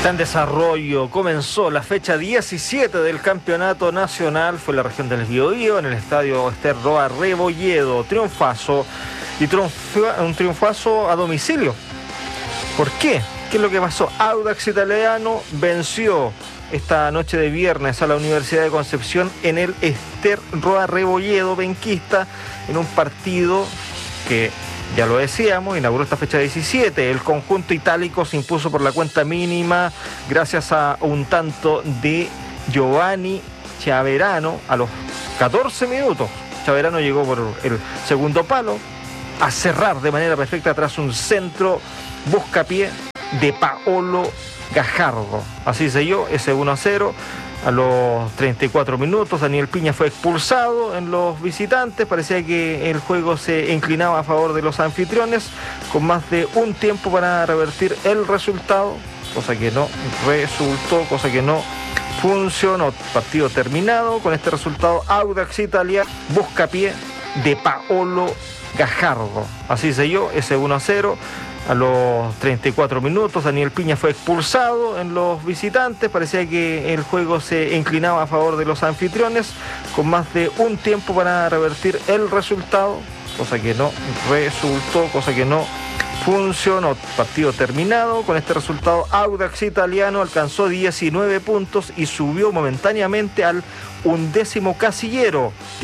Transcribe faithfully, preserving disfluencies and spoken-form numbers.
Está en desarrollo, comenzó la fecha diecisiete del campeonato nacional, fue la región del Biobío, en el estadio Ester Roa Rebolledo, triunfazo, y triunfa, un triunfazo a domicilio. ¿Por qué? ¿Qué es lo que pasó? Audax Italiano venció esta noche de viernes a la Universidad de Concepción en el Ester Roa Rebolledo benquista, en un partido que, ya lo decíamos, inauguró esta fecha diecisiete. El conjunto itálico se impuso por la cuenta mínima gracias a un tanto de Giovanni Chaverano a los catorce minutos. Chaverano llegó por el segundo palo a cerrar de manera perfecta tras un centro buscapié de Paolo Gajardo. Así selló ese uno a cero. A los treinta y cuatro minutos, Daniel Piña fue expulsado en los visitantes. Parecía que el juego se inclinaba a favor de los anfitriones, con más de un tiempo para revertir el resultado, cosa que no resultó, cosa que no funcionó. Partido terminado con este resultado: Audax Italiano buscapié de Paolo Gajardo. Así selló ese uno a cero. A los treinta y cuatro minutos, Daniel Piña fue expulsado en los visitantes. Parecía que el juego se inclinaba a favor de los anfitriones, con más de un tiempo para revertir el resultado, cosa que no resultó, cosa que no funcionó. Partido terminado con este resultado: Audax Italiano alcanzó diecinueve puntos y subió momentáneamente al undécimo casillero.